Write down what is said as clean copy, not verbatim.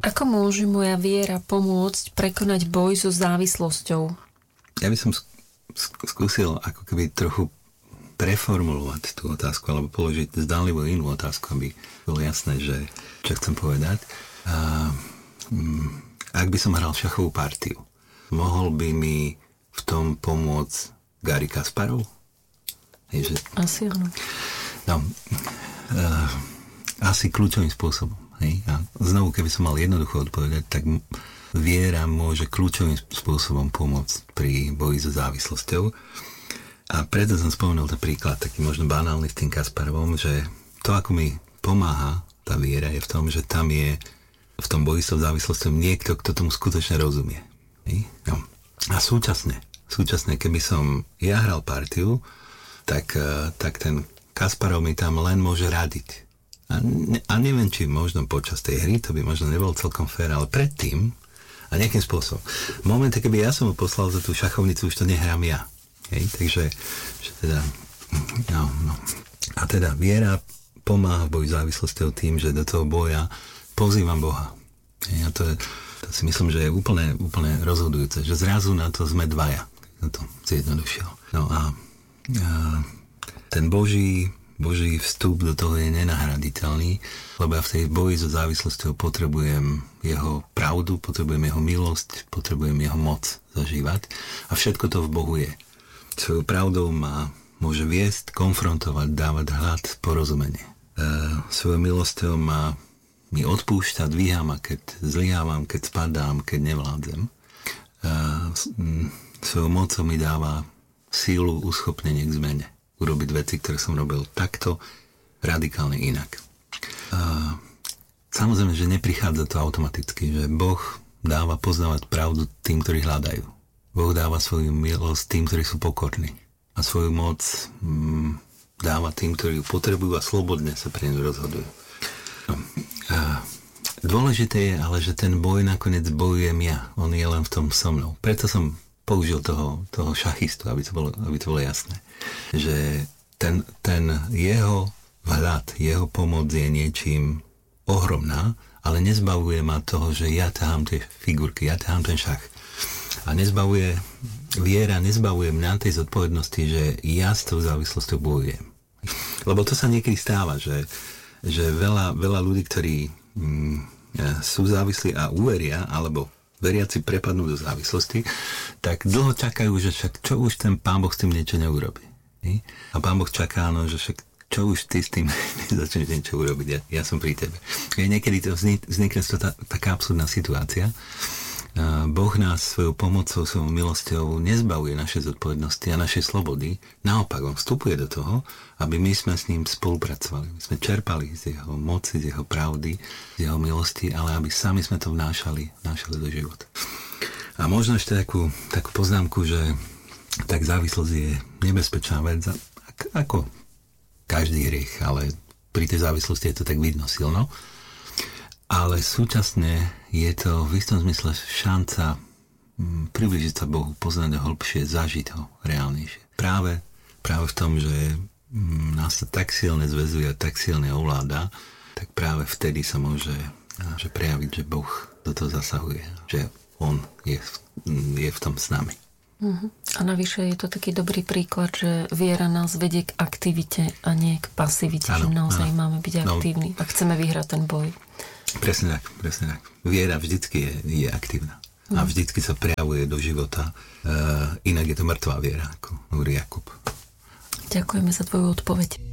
Ako môže moja viera pomôcť prekonať boj so závislosťou? Ja by som skúsil ako keby trochu preformulovať tú otázku, alebo položiť zdánlivo inú otázku, aby bolo jasné, že čo chcem povedať. Ak by som hral šachovú partiu, mohol by mi v tom pomôcť Garry Kasparov? Asi áno. No, asi kľúčovým spôsobom. Hej? A znovu, keby som mal jednoducho odpovedať, tak viera môže kľúčovým spôsobom pomôcť pri boji so závislosťou. A preto som spomenul ten príklad, taký možno banálny s tým Kasparovom, že to, ako mi pomáha tá viera, je v tom, že tam je v tom boji so závislosťou niekto, kto tomu skutočne rozumie. No. A súčasne, keby som ja hral partiu, tak ten Kasparov mi tam len môže radiť. A neviem, či možno počas tej hry, to by možno nebolo celkom fér, ale predtým a nejakým spôsobom. V momente, keby ja som ho poslal za tú šachovnicu, už to nehrám ja. Hej, takže teda, no. A teda viera pomáha v boji závislosťou tým, že do toho boja pozývam Boha. Hej, a to si myslím, že je úplne rozhodujúce, že zrazu na to sme dvaja. To zjednodušil. No a ten Boží vstup do toho je nenahraditeľný, lebo ja v tej boji so závislosťou potrebujem jeho pravdu, potrebujem jeho milosť, potrebujem jeho moc zažívať a všetko to v Bohu je. Svojou pravdou ma môže viesť, konfrontovať, dávať hľad, porozumenie. Svojou milosťou mi odpúšťa, dvíha ma, keď zlyhávam, keď spadám, keď nevládzem. Svojou mocou mi dáva sílu, uschopnenie k zmene. Urobiť veci, ktoré som robil takto, radikálne inak. Samozrejme, že neprichádza to automaticky, že Boh dáva poznávať pravdu tým, ktorí hľadajú. Boh dáva svoju milosť tým, ktorí sú pokorní. A svoju moc dáva tým, ktorí ju potrebujú a slobodne sa pre ňu rozhodujú. No. Dôležité je ale, že ten boj nakoniec bojujem ja. On je len v tom so mnou. Preto som použil toho šachistu, aby to bolo jasné. Že ten jeho vhľad, jeho pomoc je niečím ohromná, ale nezbavuje ma toho, že ja ťahám tie figurky, ja ťahám ten šach. A viera nezbavuje mňa tej zodpovednosti, že ja s tou závislosťou bojujem. Lebo to sa niekedy stáva, že veľa ľudí, ktorí sú závislí a uveria, alebo veriaci prepadnú do závislosti, tak dlho čakajú, že však čo už ten Pán Boh s tým niečo neurobí. A Pán Boh čaká, no, že však čo už ty s tým začneš niečo urobiť, ja som pri tebe. Niekedy to vznikne taká absurdná situácia. Boh nás svojou pomocou, svojou milosťou nezbavuje naše zodpovednosti a naše slobody. Naopak, on vstupuje do toho, aby my sme s ním spolupracovali. My sme čerpali z jeho moci, z jeho pravdy, z jeho milosti, ale aby sami sme to vnášali do života. A možno ešte takú poznámku, že tak závislosť je nebezpečná vec, ako každý hriech, ale pri tej závislosti je to tak vidno silno. Ale súčasne je to v istom zmysle šanca priblížiť sa Bohu, poznať ho hlbšie, zažiť ho reálnejšie. Práve v tom, že nás to tak silne zväzuje a tak silne ovláda, tak práve vtedy sa môže prejaviť, že Boh do toho zasahuje, že on je v tom s nami. A navyše je to taký dobrý príklad, že viera nás vedie k aktivite a nie k pasivite, že naozaj máme byť aktívni a chceme vyhrať ten boj. Presne tak. Viera vždycky je aktívna. A vždycky sa prejavuje do života. Inak je to mŕtvá viera, ako hovorí Jakub. Ďakujeme za tvoju odpoveď.